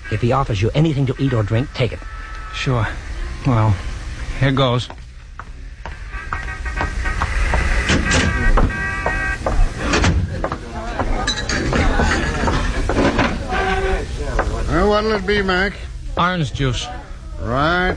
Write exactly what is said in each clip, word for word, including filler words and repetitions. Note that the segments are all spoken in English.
If he offers you anything to eat or drink, take it. Sure. Well, here goes. Well, what'll it be, Mac? Orange juice. Right.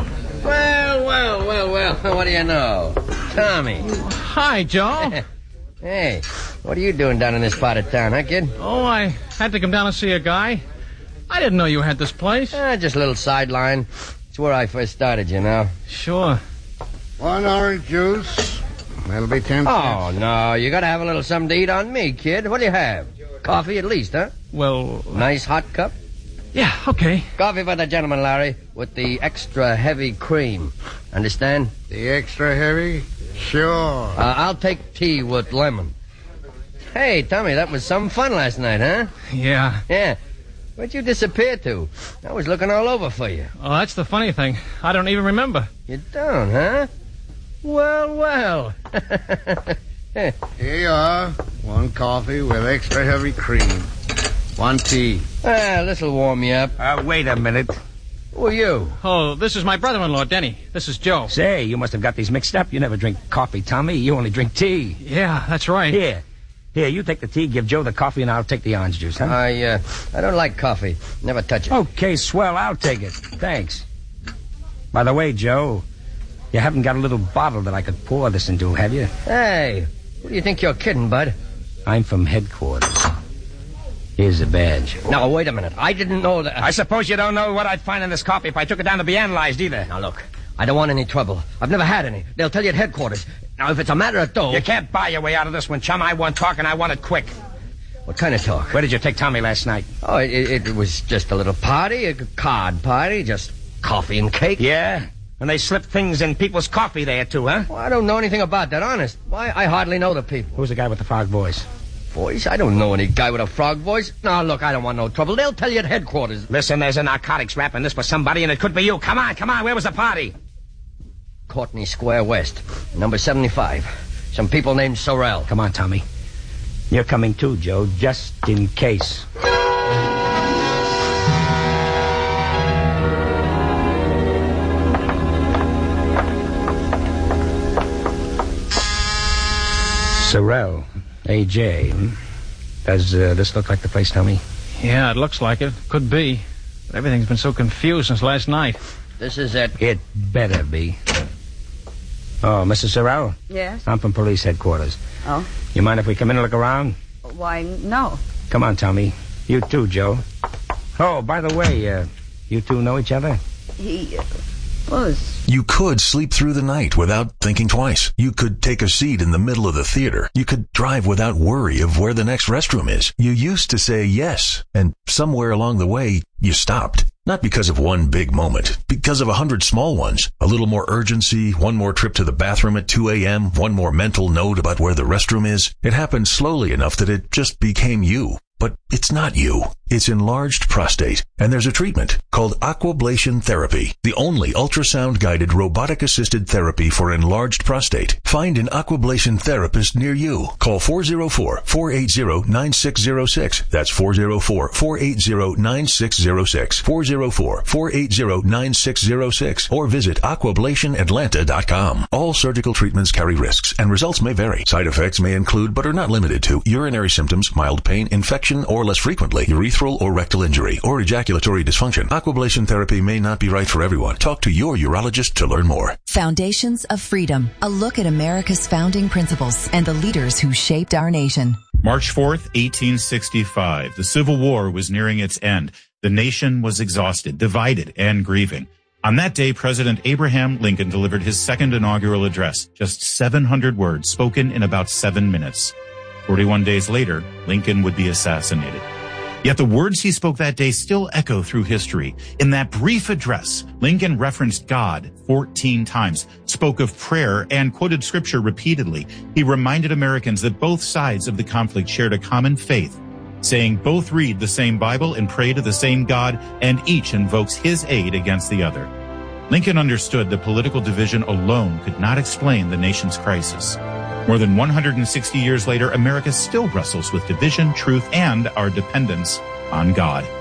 Well, well, well, well, what do you know? Tommy. Hi, Joe. Hey, what are you doing down in this part of town, huh, kid? Oh, I had to come down and see a guy. I didn't know you had this place. Uh, just a little sideline. It's where I first started, you know. Sure. One orange juice. That'll be ten cents. Oh, no, you gotta have a little something to eat on me, kid. What do you have? Coffee at least, huh? Well... Nice hot cup? Yeah, okay. Coffee for the gentleman, Larry, with the extra heavy cream. Understand? The extra heavy? Sure. Uh, I'll take tea with lemon. Hey, Tommy, that was some fun last night, huh? Yeah. Yeah. Where'd you disappear to? I was looking all over for you. Oh, that's the funny thing. I don't even remember. You don't, huh? Well, well. Here you are. One coffee with extra heavy cream. One tea. Well, this'll warm you up. Uh, wait a minute. Who are you? Oh, this is my brother-in-law, Denny. This is Joe. Say, you must have got these mixed up. You never drink coffee, Tommy. You only drink tea. Yeah, that's right. Here. Here, you take the tea, give Joe the coffee, and I'll take the orange juice, huh? I, uh, I don't like coffee. Never touch it. Okay, swell. I'll take it. Thanks. By the way, Joe, you haven't got a little bottle that I could pour this into, have you? Hey, who do you think you're kidding, bud? I'm from headquarters. Here's the badge. Now, wait a minute. I didn't know that... I suppose you don't know what I'd find in this coffee if I took it down to be analyzed either. Now, look, I don't want any trouble. I've never had any. They'll tell you at headquarters. Now, if it's a matter of dough... You can't buy your way out of this one, chum. I want talk, and I want it quick. What kind of talk? Where did you take Tommy last night? Oh, it, it was just a little party, a card party, just coffee and cake. Yeah? And they slip things in people's coffee there, too, huh? Well, I don't know anything about that, honest. Why, I hardly know the people. Who's the guy with the frog voice? Voice? I don't know any guy with a frog voice. Now, look, I don't want no trouble. They'll tell you at headquarters. Listen, there's a narcotics rap in this for somebody, and it could be you. Come on, come on. Where was the party? Courtney Square West, number seventy-five. Some people named Sorrell. Come on, Tommy. You're coming too, Joe, just in case. Sorrell, A J. Hmm? Does uh, this look like the place, Tommy? Yeah, it looks like it. Could be. But everything's been so confused since last night. This is it. It better be. Oh, Missus Sorrell? Yes? I'm from police headquarters. Oh? You mind if we come in and look around? Why, no. Come on, Tommy. You too, Joe. Oh, by the way, uh, you two know each other? He uh, was... You could sleep through the night without thinking twice. You could take a seat in the middle of the theater. You could drive without worry of where the next restroom is. You used to say yes, and somewhere along the way, you stopped. Not because of one big moment, because of a hundred small ones. A little more urgency, one more trip to the bathroom at two a.m., one more mental note about where the restroom is. It happened slowly enough that it just became you. But it's not you. It's enlarged prostate. And there's a treatment called Aquablation Therapy, the only ultrasound-guided robotic-assisted therapy for enlarged prostate. Find an Aquablation therapist near you. Call four oh four, four eight zero, nine six zero six. That's four oh four, four eight zero, nine six zero six. four oh four, four eight zero, nine six zero six. Or visit aquablation atlanta dot com. All surgical treatments carry risks, and results may vary. Side effects may include, but are not limited to, urinary symptoms, mild pain, infection, or less frequently, urethral or rectal injury, or ejaculatory dysfunction. Aquablation therapy may not be right for everyone. Talk to your urologist to learn more. Foundations of Freedom, a look at America's founding principles and the leaders who shaped our nation. March fourth, eighteen sixty-five. The Civil War was nearing its end. The nation was exhausted, divided, and grieving. On that day, President Abraham Lincoln delivered his second inaugural address, just seven hundred words spoken in about seven minutes. forty-one days later, Lincoln would be assassinated. Yet the words he spoke that day still echo through history. In that brief address, Lincoln referenced God fourteen times, spoke of prayer, and quoted scripture repeatedly. He reminded Americans that both sides of the conflict shared a common faith, saying both read the same Bible and pray to the same God, and each invokes his aid against the other. Lincoln understood that political division alone could not explain the nation's crisis. More than one hundred sixty years later, America still wrestles with division, truth, and our dependence on God.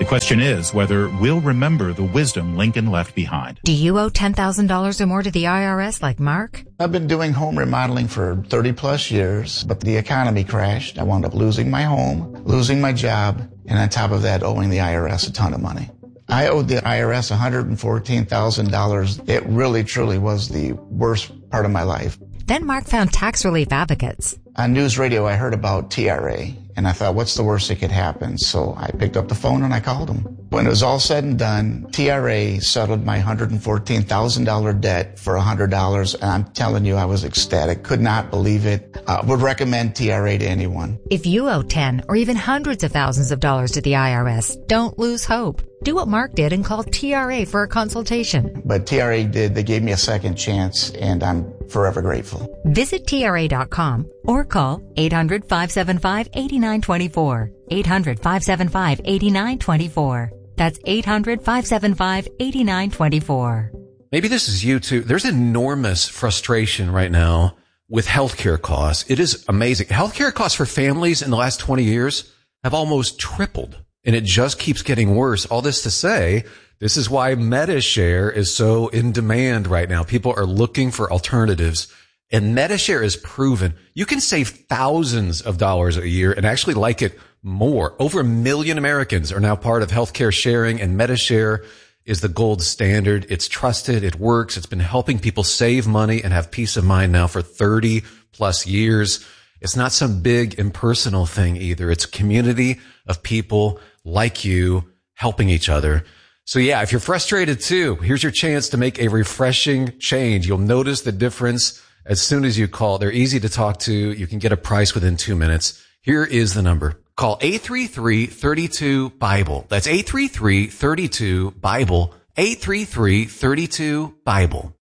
The question is whether we'll remember the wisdom Lincoln left behind. Do you owe ten thousand dollars or more to the I R S like Mark? I've been doing home remodeling for thirty plus years, but the economy crashed. I wound up losing my home, losing my job, and on top of that, owing the I R S a ton of money. I owed the I R S one hundred fourteen thousand dollars. It really, truly was the worst part of my life. Then Mark found tax relief advocates. On news radio, I heard about T R A, and I thought, what's the worst that could happen? So I picked up the phone and I called them. When it was all said and done, T R A settled my one hundred fourteen thousand dollars debt for one hundred dollars, and I'm telling you, I was ecstatic. Could not believe it. Uh, would recommend T R A to anyone. If you owe ten or even hundreds of thousands of dollars to the I R S, don't lose hope. Do what Mark did and call T R A for a consultation. But T R A did. They gave me a second chance, and I'm forever grateful. Visit T R A dot com or call eight hundred, five seven five, eight nine two four. eight hundred, five seven five, eight nine two four. That's eight hundred, five seven five, eight nine two four. Maybe this is you too. There's enormous frustration right now with healthcare costs. It is amazing. Healthcare costs for families in the last twenty years have almost tripled. And it just keeps getting worse. All this to say, this is why MediShare is so in demand right now. People are looking for alternatives. And MediShare is proven you can save thousands of dollars a year and actually like it more. Over a million Americans are now part of healthcare sharing, and MediShare is the gold standard. It's trusted. It works. It's been helping people save money and have peace of mind now for thirty plus years. It's not some big impersonal thing either. It's a community of people like you helping each other. So yeah, if you're frustrated too, here's your chance to make a refreshing change. You'll notice the difference as soon as you call. They're easy to talk to. You can get a price within two minutes. Here is the number. Call eight three three, three two, BIBLE. That's eight three three, three two, BIBLE. eight three three, three two, BIBLE.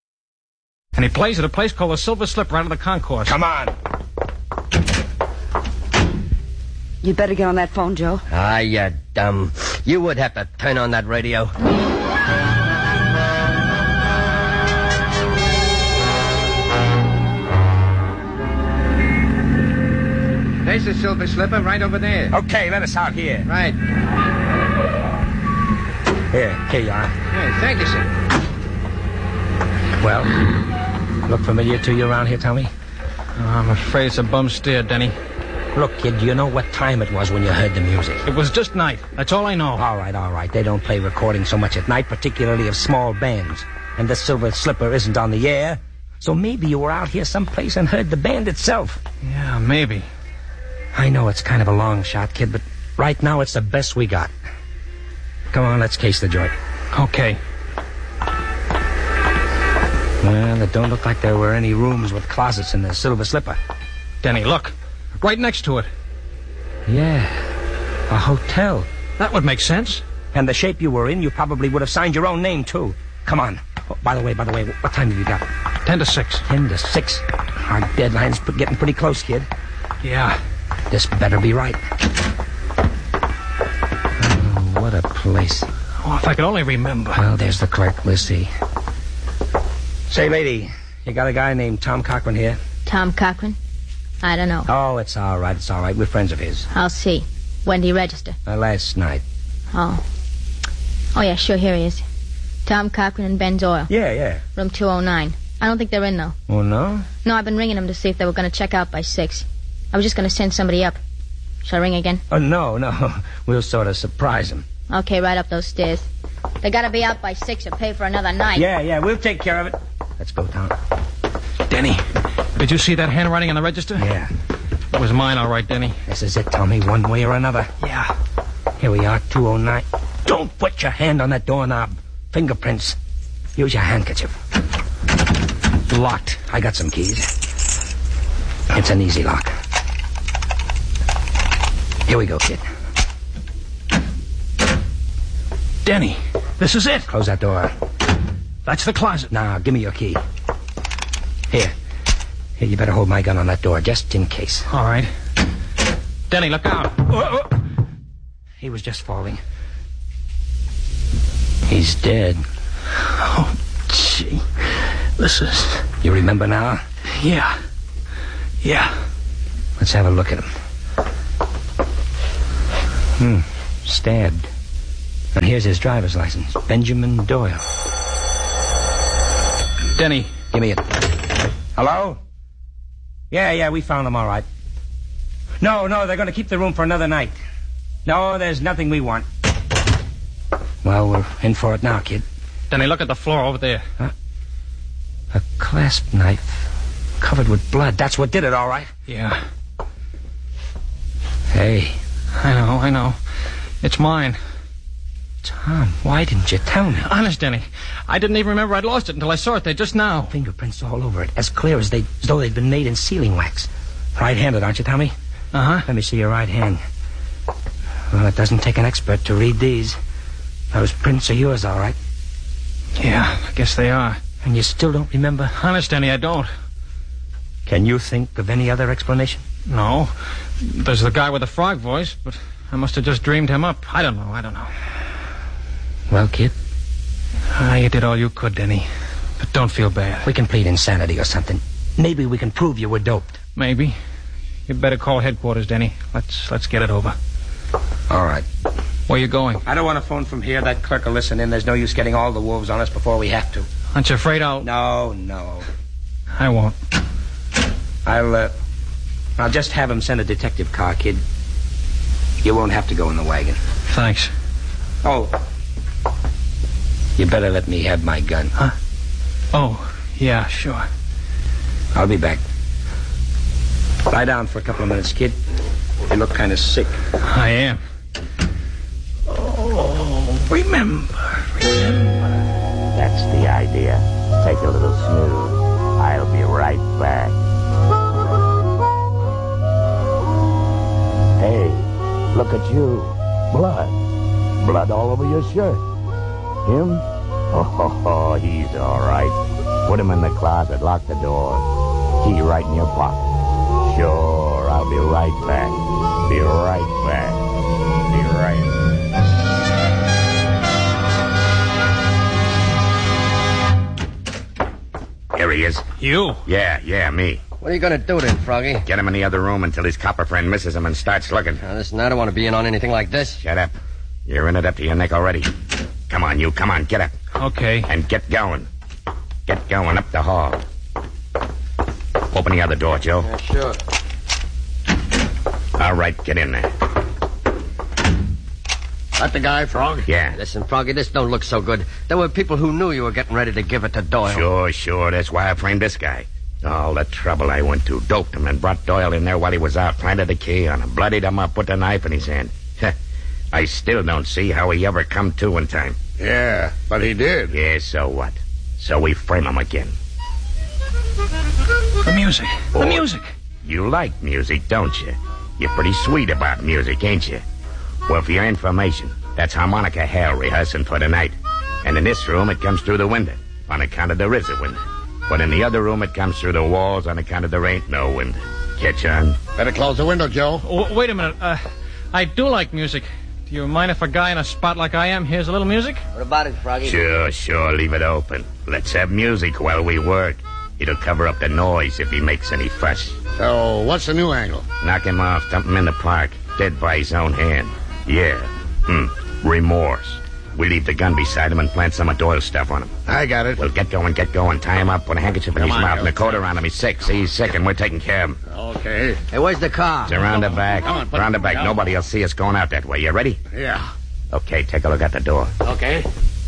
And he plays at a place called the Silver Slipper out of the concourse. Come on. You better get on that phone, Joe. Ah, you dumb. You would have to turn on that radio. There's the Silver Slipper right over there. Okay, let us out here. Right. Here, here you are. Hey, thank you, sir. Well, look familiar to you around here, Tommy? Oh, I'm afraid it's a bum steer, Denny. Look, kid, do you know what time it was when you heard the music? It was just night. That's all I know. All right, all right. They don't play recordings so much at night, particularly of small bands. And the Silver Slipper isn't on the air. So maybe you were out here someplace and heard the band itself. Yeah, maybe. I know it's kind of a long shot, kid, but right now it's the best we got. Come on, let's case the joint. Okay. Well, it don't look like there were any rooms with closets in the Silver Slipper. Denny, look. Right next to it. Yeah, a hotel. That would make sense. And the shape you were in, you probably would have signed your own name, too. Come on. Oh, by the way, by the way, what time have you got? Ten to six. Ten to six. Our deadline's getting pretty close, kid. Yeah. This better be right. Oh, what a place. Oh, if I could only remember. Well, there's the clerk. Let's see. Say, lady, you got a guy named Tom Cochran here? Tom Cochran? I don't know. Oh, it's all right, it's all right. We're friends of his. I'll see. When did he register? Uh, last night. Oh. Oh, yeah, sure, here he is. Tom Cochran and Ben's Oil. Yeah, yeah. Room two oh nine. I don't think they're in, though. Oh, no? No, I've been ringing them to see if they were going to check out by six. I was just going to send somebody up. Shall I ring again? Oh, no, no. We'll sort of surprise them. Okay, right up those stairs. They got to be out by six or pay for another night. Yeah, yeah, we'll take care of it. Let's go, Tom. Denny, did you see that handwriting on the register? Yeah. It was mine, all right, Denny. This is it, Tommy, one way or another. Yeah. Here we are, two oh nine. Don't put your hand on that doorknob. Fingerprints. Use your handkerchief. Locked. I got some keys. It's an easy lock. Here we go, kid. Denny, this is it. Close that door. That's the closet. Now, give me your key. Here. Here, you better hold my gun on that door, just in case. All right. Denny, look out. Oh, oh. He was just falling. He's dead. Oh, gee. This is... You remember now? Yeah. Yeah. Let's have a look at him. Hmm. Stabbed. here's his driver's license. Benjamin Doyle. Denny. Give me it. Hello? Yeah, yeah, we found him all right. No, no, they're going to keep the room for another night. No, there's nothing we want. Well, we're in for it now, kid. Denny, look at the floor over there. Huh? A clasp knife covered with blood. That's what did it, all right. Yeah. Hey. I know, I know. It's mine. Tom, why didn't you tell me? Honest, Denny. I didn't even remember I'd lost it until I saw it there just now. Fingerprints all over it, as clear as, they, as though they'd been made in sealing wax. Right-handed, aren't you, Tommy? Uh-huh. Let me see your right hand. Well, it doesn't take an expert to read these. Those prints are yours, all right. Yeah, I guess they are. And you still don't remember? Honest, Denny, I don't. Can you think of any other explanation? No. There's the guy with the frog voice, but I must have just dreamed him up. I don't know, I don't know. Well, kid? Ah, you did all you could, Denny. But don't feel bad. We can plead insanity or something. Maybe we can prove you were doped. Maybe. You'd better call headquarters, Denny. Let's let's get it over. All right. Where you going? I don't want to phone from here. That clerk will listen in. There's no use getting all the wolves on us before we have to. Aren't you afraid I'll... No, no. I won't. I'll, uh... I'll just have him send a detective car, kid. You won't have to go in the wagon. Thanks. Oh. You better let me have my gun. Huh? Oh, yeah, sure. I'll be back. Lie down for a couple of minutes, kid. You look kind of sick. I am. Oh, remember, remember. That's the idea. Take a little snooze. I'll be right back. Hey, look at you. Blood. Blood all over your shirt. Him? Oh, ho, ho, he's all right. Put him in the closet. Lock the door. Key right in your pocket. Sure, I'll be right back. Be right back. Be right back. Here he is. You? Yeah, yeah, me. What are you going to do then, Froggy? Get him in the other room until his copper friend misses him and starts looking. Now, listen, I don't want to be in on anything like this. Shut up. You're in it up to your neck already. Come on, you. Come on, get up. Okay. And get going. Get going up the hall. Open the other door, Joe. Yeah, sure. All right, get in there. That the guy, Frog? Yeah. Listen, Froggy, this don't look so good. There were people who knew you were getting ready to give it to Doyle. Sure, sure. That's why I framed this guy. All the trouble I went to. Doped him and brought Doyle in there while he was out. Planted the key on him. Bloodied him up. Put the knife in his hand. I still don't see how he ever come to in time. Yeah, but he did. Yeah, so what? So we frame him again. The music. The music. You like music, don't you? You're pretty sweet about music, ain't you? Well, for your information, that's harmonica hell rehearsing for tonight. And in this room, it comes through the window, on account of there is a window. But in the other room, it comes through the walls on account of there ain't no window. Catch on? Better close the window, Joe. Oh, wait a minute. Uh, I do like music. Do you mind if a guy in a spot like I am hears a little music? What about it, Froggy? Sure, sure, leave it open. Let's have music while we work. It'll cover up the noise if he makes any fuss. So, what's the new angle? Knock him off, dump him in the park, dead by his own hand. Yeah. Hmm. Remorse. We leave the gun beside him and plant some of Doyle's stuff on him. I got it. Well, get going, get going. Tie him up, put a handkerchief in Come his on, mouth, Joe. and a coat around him. He's sick. See, he's sick, and we're taking care of him. Okay. Hey, where's the car? It's around the back. Come on, put around it the back. down. Nobody will see us going out that way. You ready? Yeah. Okay, take a look at the door. Okay.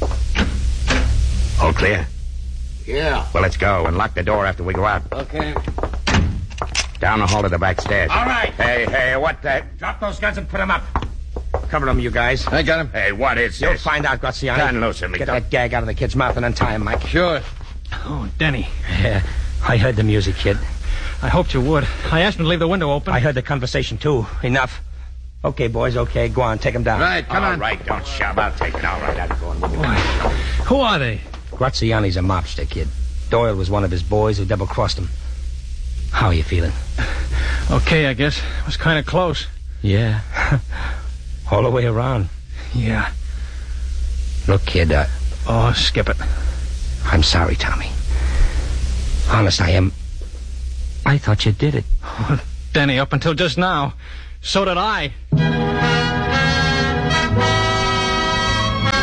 All clear? Yeah. Well, let's go and lock the door after we go out. Okay. Down the hall to the back stairs. All right. Hey, hey, what the... Drop those guns and put them up. Cover them, you guys. I got him. Hey, what is You'll this? find out, Graziani. Turn loose of me. Get Don't- that gag out of the kid's mouth and untie him, Mike. Sure. Oh, Denny. Yeah, I heard the music, kid. I hoped you would. I asked him to leave the window open. I heard the conversation, too. Enough. Okay, boys, okay. Go on, take him down. Right, come All on. right, don't shove. I'll take it. All right, I'm going with you. Boy, who are they? Graziani's a mobster, kid. Doyle was one of his boys who double-crossed him. How are you feeling? Okay, I guess. It was kind of close. Yeah. All the way around. Yeah. Look, kid, uh, Oh, skip it. I'm sorry, Tommy. Honest, I am. I thought you did it. Oh, Denny, up until just now. So did I.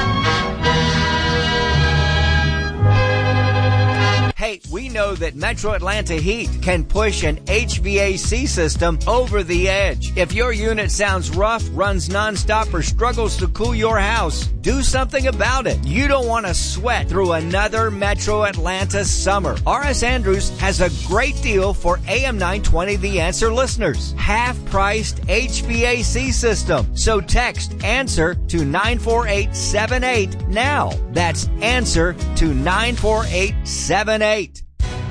know that Metro Atlanta Heat can push an H V A C system over the edge. If your unit sounds rough, runs nonstop, or struggles to cool your house, do something about it. You don't want to sweat through another Metro Atlanta summer. R S Andrews has a great deal for A M nine twenty The Answer listeners. Half-priced H V A C system. So text ANSWER to nine four eight seven eight now. That's ANSWER to nine four eight seven eight.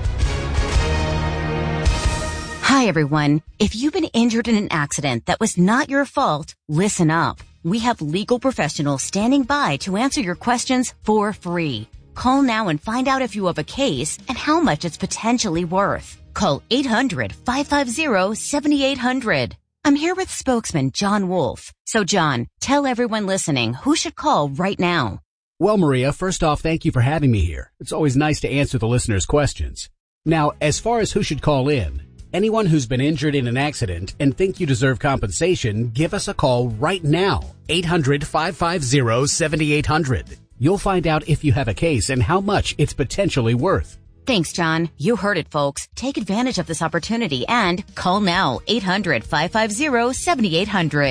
Hi, everyone. If you've been injured in an accident that was not your fault, listen up. We have legal professionals standing by to answer your questions for free. Call now and find out if you have a case and how much it's potentially worth. Call eight hundred, five five zero, seven eight zero zero. I'm here with spokesman John Wolf. So, John, tell everyone listening who should call right now. Well, Maria, first off, thank you for having me here. It's always nice to answer the listeners' questions. Now, as far as who should call in, anyone who's been injured in an accident and think you deserve compensation, give us a call right now. eight hundred, five five zero, seven eight zero zero. You'll find out if you have a case and how much it's potentially worth. Thanks, John. You heard it, folks. Take advantage of this opportunity and call now. eight hundred, five five zero, seven eight zero zero.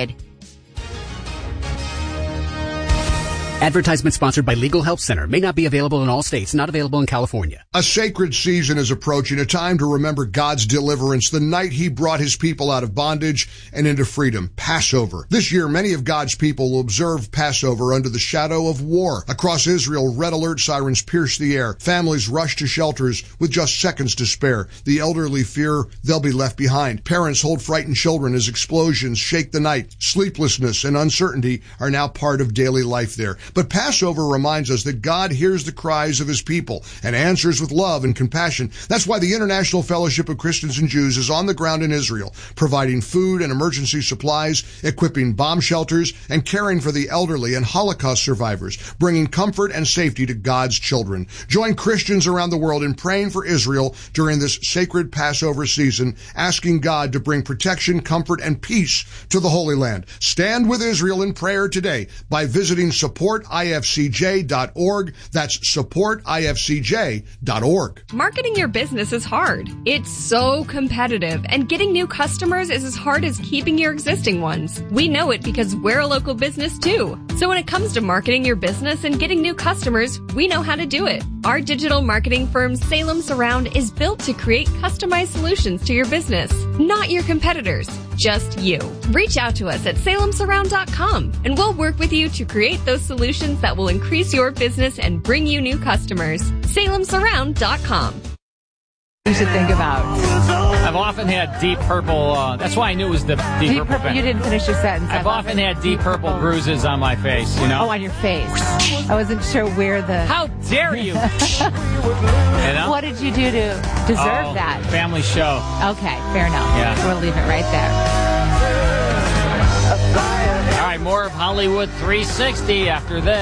Advertisement sponsored by Legal Help Center. May not be available in all states. Not available in California. A sacred season is approaching, a time to remember God's deliverance, the night he brought his people out of bondage and into freedom, Passover. This year, many of God's people will observe Passover under the shadow of war. Across Israel, red alert sirens pierce the air. Families rush to shelters with just seconds to spare. The elderly fear they'll be left behind. Parents hold frightened children as explosions shake the night. Sleeplessness and uncertainty are now part of daily life there. But Passover reminds us that God hears the cries of his people and answers with love and compassion. That's why the International Fellowship of Christians and Jews is on the ground in Israel, providing food and emergency supplies, equipping bomb shelters, and caring for the elderly and Holocaust survivors, bringing comfort and safety to God's children. Join Christians around the world in praying for Israel during this sacred Passover season, asking God to bring protection, comfort, and peace to the Holy Land. Stand with Israel in prayer today by visiting support I F C J dot org. That's support I F C J dot org. Marketing your business is hard. It's so competitive, and getting new customers is as hard as keeping your existing ones. We know it because we're a local business too. So when it comes to marketing your business and getting new customers, we know how to do it. Our digital marketing firm Salem Surround is built to create customized solutions to your business, not your competitors, just you. Reach out to us at salem surround dot com and we'll work with you to create those solutions that will increase your business and bring you new customers. salem surround dot com. You should think about. I've often had Deep Purple. Uh, that's why I knew it was the Deep, Deep Purple. Purple. band. You didn't finish your sentence. I've, I've often, often had Deep Purple, Purple bruises on my face. You know. Oh, on your face. I wasn't sure where the. How dare you? you know? What did you do to deserve oh, that? Family show. Okay, fair enough. Yeah. We'll leave it right there. All right, more of Hollywood three sixty after this.